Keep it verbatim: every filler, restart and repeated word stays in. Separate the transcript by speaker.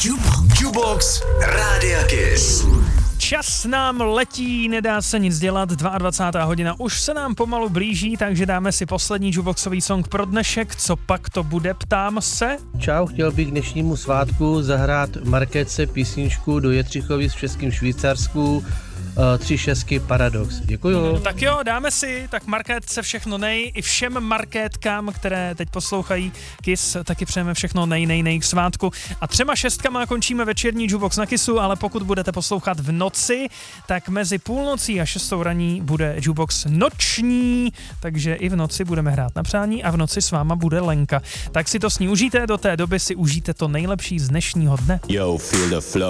Speaker 1: Jukebox, Jukebox Rádia Kiss.
Speaker 2: Čas nám letí, nedá se nic dělat, dvacátá druhá hodina už se nám pomalu blíží, takže dáme si poslední jukeboxový song pro dnešek. Co pak to bude, ptám se?
Speaker 3: Čau, chtěl bych k dnešnímu svátku zahrát Markétce písničku Do Jetřichovic v Českém Švýcarsku, uh, tři šestky Paradox. Děkuju.
Speaker 2: No, tak jo, dáme si, tak Markétce všechno nej, i všem Markétkám, které teď poslouchají Kiss, taky přejeme všechno nej, nej, nej k svátku. A třema šestkama končíme večerní jukebox na Kissu, ale pokud budete poslouchat v noci, tak mezi půlnocí a šestou raní bude jukebox noční, takže i v noci budeme hrát na přání a v noci s váma bude Lenka. Tak si to s ní užijte, do té doby si užijte to nejlepší z dnešního dne.
Speaker 1: Yo, feel the flow.